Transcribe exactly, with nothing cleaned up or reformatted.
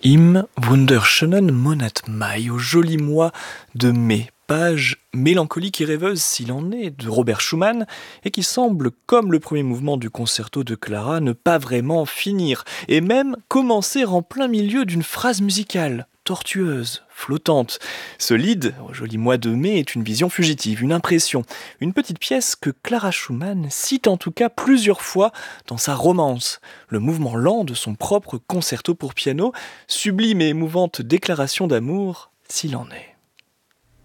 Im wunderschönen Monat Mai, au joli mois de mai. Page mélancolique et rêveuse s'il en est, de Robert Schumann, et qui semble, comme le premier mouvement du concerto de Clara, ne pas vraiment finir, et même commencer en plein milieu d'une phrase musicale, tortueuse, flottante. Ce lied, au joli mois de mai, est une vision fugitive, une impression, une petite pièce que Clara Schumann cite en tout cas plusieurs fois dans sa romance, le mouvement lent de son propre concerto pour piano, sublime et émouvante déclaration d'amour, s'il en est.